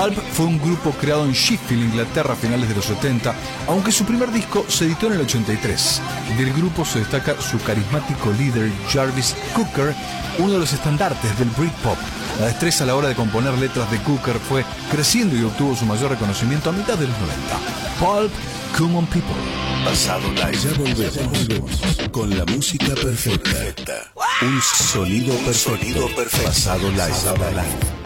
Pulp fue un grupo creado en Sheffield, Inglaterra, a finales de los 70, aunque su primer disco se editó en el 83. Del grupo se destaca su carismático líder Jarvis Cocker, uno de los estandartes del Britpop. La destreza a la hora de componer letras de Cocker fue creciendo y obtuvo su mayor reconocimiento a mitad de los 90. Pulp, Common People. Pasado Live. Ya volvemos con la música perfecta. Un sonido perfecto. Pasado Live.